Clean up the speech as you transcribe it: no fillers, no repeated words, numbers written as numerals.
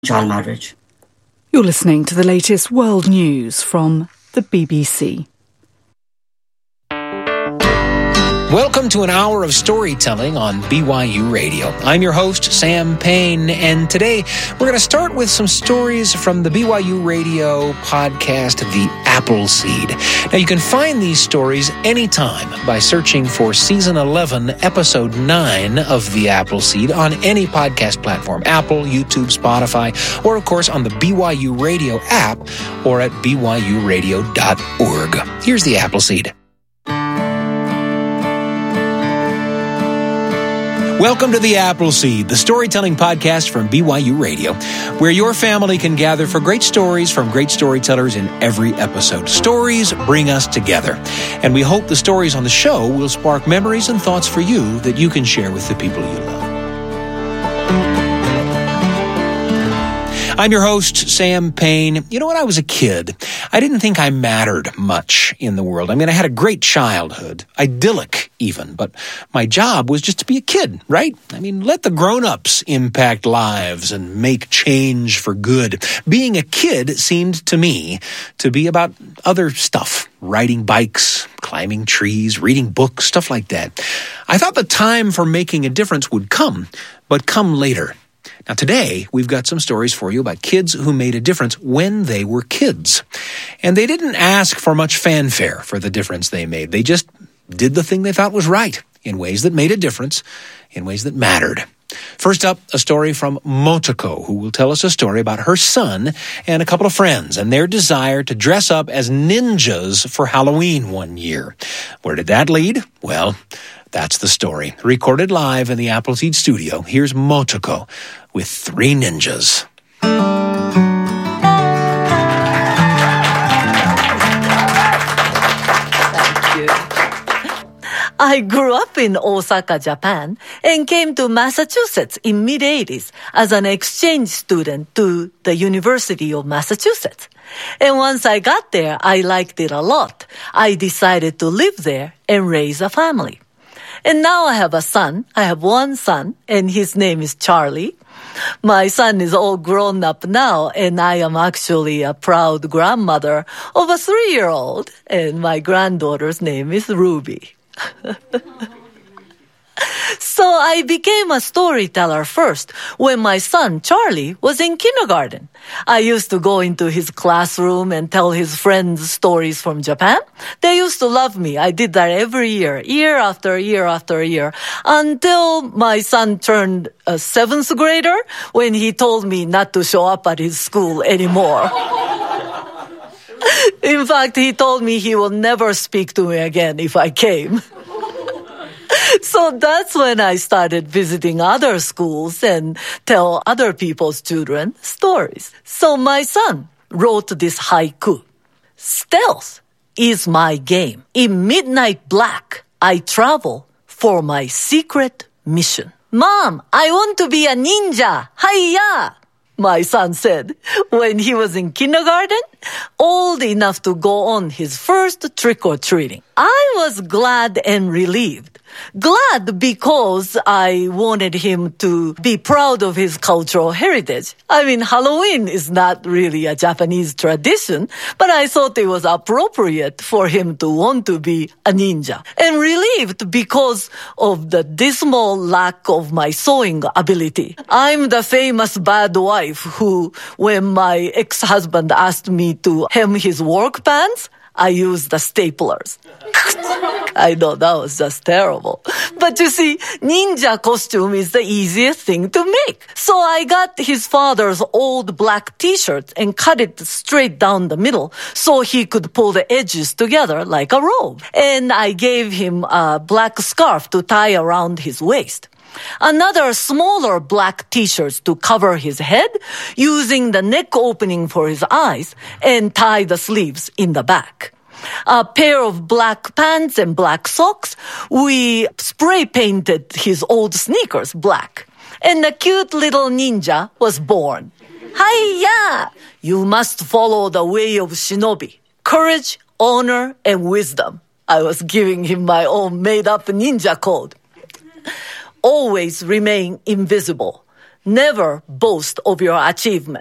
child marriage. You're listening to the latest world news from the BBC. Welcome to an hour of storytelling on BYU Radio. I'm your host, Sam Payne, and today we're going to start with some stories from the BYU Radio podcast, The Appleseed. Now, you can find these stories anytime by searching for Season 11, Episode 9 of The Appleseed on any podcast platform, Apple, YouTube, Spotify, or, of course, on the BYU Radio app or at byuradio.org. Here's The Appleseed. Welcome to The Appleseed, the storytelling podcast from BYU Radio, where your family can gather for great stories from great storytellers in every episode. Stories bring us together, and we hope the stories on the show will spark memories and thoughts for you that you can share with the people you love. I'm your host, Sam Payne. You know, when I was a kid, I didn't think I mattered much in the world. I mean, I had a great childhood, idyllic even, but my job was just to be a kid, right? I mean, let the grown-ups impact lives and make change for good. Being a kid seemed to me to be about other stuff, riding bikes, climbing trees, reading books, stuff like that. I thought the time for making a difference would come, but come later. Now, today, we've got some stories for you about kids who made a difference when they were kids. And they didn't ask for much fanfare for the difference they made. They just did the thing they thought was right in ways that made a difference, in ways that mattered. First up, a story from Motoko, who will tell us a story about her son and a couple of friends and their desire to dress up as ninjas for Halloween one year. Where did that lead? Well, that's the story. Recorded live in the Appleseed studio, here's Motoko with 3 ninjas. I grew up in Osaka, Japan, and came to Massachusetts in mid-80s as an exchange student to the University of Massachusetts. And once I got there, I liked it a lot. I decided to live there and raise a family. And now I have a son. I have one son, and his name is Charlie. My son is all grown up now, and I am actually a proud grandmother of a 3-year-old, and my granddaughter's name is Ruby. So I became a storyteller first when my son, Charlie, was in kindergarten. I used to go into his classroom and tell his friends stories from Japan. They used to love me. I did that every year, year after year after year, until my son turned a 7th grader when he told me not to show up at his school anymore. In fact, he told me he will never speak to me again if I came. So that's when I started visiting other schools and tell other people's children stories. So my son wrote this haiku. Stealth is my game. In midnight black, I travel for my secret mission. Mom, I want to be a ninja. Hi-ya! My son said when he was in kindergarten, old enough to go on his first trick-or-treating. I was glad and relieved. Glad because I wanted him to be proud of his cultural heritage. I mean, Halloween is not really a Japanese tradition, but I thought it was appropriate for him to want to be a ninja. And relieved because of the dismal lack of my sewing ability. I'm the famous bad wife who, when my ex-husband asked me to hem his work pants, I used the staplers. I know that was just terrible. But you see, ninja costume is the easiest thing to make. So I got his father's old black t-shirt and cut it straight down the middle so he could pull the edges together like a robe. And I gave him a black scarf to tie around his waist. Another smaller black t-shirt to cover his head, using the neck opening for his eyes, and tie the sleeves in the back. A pair of black pants and black socks. We spray painted his old sneakers black. And a cute little ninja was born. Hi-ya! You must follow the way of shinobi. Courage, honor, and wisdom. I was giving him my own made-up ninja code. Always remain invisible. Never boast of your achievement.